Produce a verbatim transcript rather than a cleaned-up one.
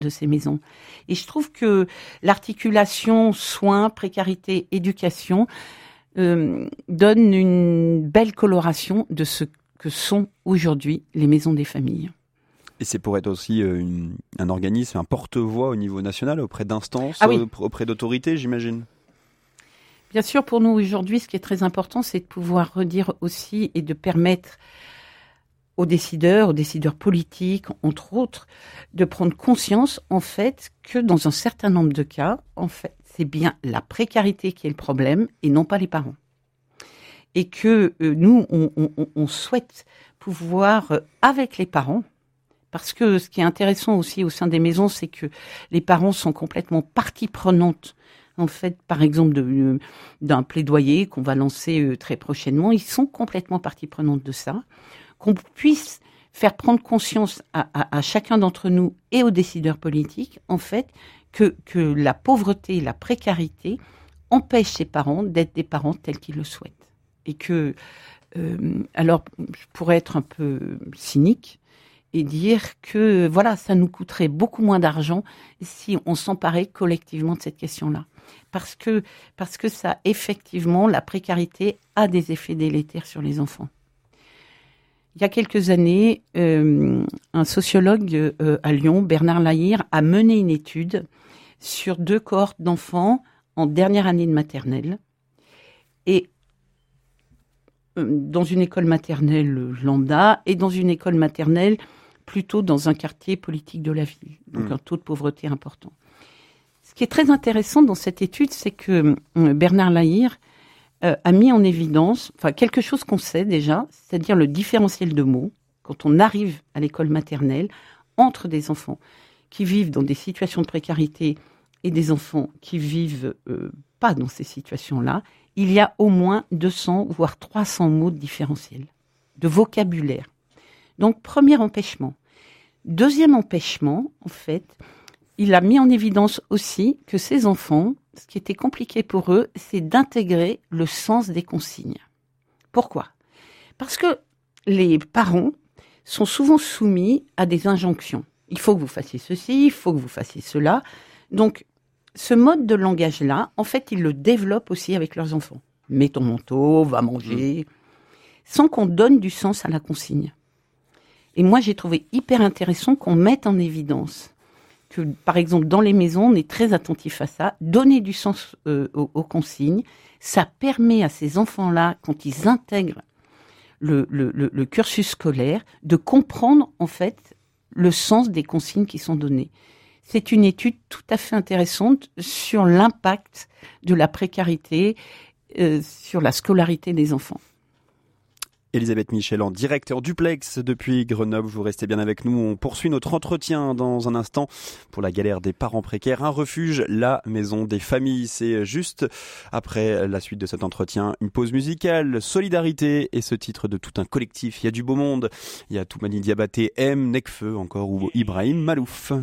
de ces maisons. Et je trouve que l'articulation soins, précarité, éducation euh, donne une belle coloration de ce que sont aujourd'hui les maisons des familles. Et c'est pour être aussi euh, une, un organisme, un porte-voix au niveau national, auprès d'instances, ah oui. auprès d'autorités, j'imagine. Bien sûr, pour nous aujourd'hui, ce qui est très important, c'est de pouvoir redire aussi et de permettre aux décideurs, aux décideurs politiques, entre autres, de prendre conscience, en fait, que dans un certain nombre de cas, en fait, c'est bien la précarité qui est le problème et non pas les parents. Et que euh, nous, on, on, on souhaite pouvoir, euh, avec les parents, parce que ce qui est intéressant aussi au sein des maisons, c'est que les parents sont complètement partie prenante, en fait, par exemple, de, euh, d'un plaidoyer qu'on va lancer euh, très prochainement. Ils sont complètement partie prenante de ça. Qu'on puisse faire prendre conscience à, à, à chacun d'entre nous et aux décideurs politiques, en fait, que, que la pauvreté, la précarité empêchent ces parents d'être des parents tels qu'ils le souhaitent. Et que, euh, alors, je pourrais être un peu cynique et dire que, voilà, ça nous coûterait beaucoup moins d'argent si on s'emparait collectivement de cette question-là. Parce que, parce que ça, effectivement, la précarité a des effets délétères sur les enfants. Il y a quelques années, euh, un sociologue euh, à Lyon, Bernard Lahire, a mené une étude sur deux cohortes d'enfants en dernière année de maternelle. Et dans une école maternelle lambda et dans une école maternelle plutôt dans un quartier politique de la ville, donc mmh. un taux de pauvreté important. Ce qui est très intéressant dans cette étude, c'est que euh, Bernard Lahire euh, a mis en évidence, enfin quelque chose qu'on sait déjà, c'est-à-dire le différentiel de mots, quand on arrive à l'école maternelle, entre des enfants qui vivent dans des situations de précarité et des enfants qui vivent euh, pas dans ces situations-là, il y a au moins deux cents, voire trois cents mots de différentiel, de vocabulaire. Donc, premier empêchement. Deuxième empêchement, en fait, il a mis en évidence aussi que ces enfants, ce qui était compliqué pour eux, c'est d'intégrer le sens des consignes. Pourquoi ? Parce que les parents sont souvent soumis à des injonctions. Il faut que vous fassiez ceci, il faut que vous fassiez cela. Donc, ce mode de langage-là, en fait, ils le développent aussi avec leurs enfants. Mets ton manteau, va manger, sans qu'on donne du sens à la consigne. Et moi, j'ai trouvé hyper intéressant qu'on mette en évidence que, par exemple, dans les maisons, on est très attentif à ça. Donner du sens euh, aux, aux consignes, ça permet à ces enfants-là, quand ils intègrent le, le, le, le cursus scolaire, de comprendre, en fait, le sens des consignes qui sont données. C'est une étude tout à fait intéressante sur l'impact de la précarité euh, sur la scolarité des enfants. Elisabeth Michel en direct en duplex depuis Grenoble. Vous restez bien avec nous. On poursuit notre entretien dans un instant pour la galère des parents précaires. Un refuge, la maison des familles. C'est juste après la suite de cet entretien. Une pause musicale, Solidarité et ce titre de tout un collectif. Il y a du beau monde. Il y a Toumani Diabaté, M, Nekfeu encore ou Ibrahim Malouf.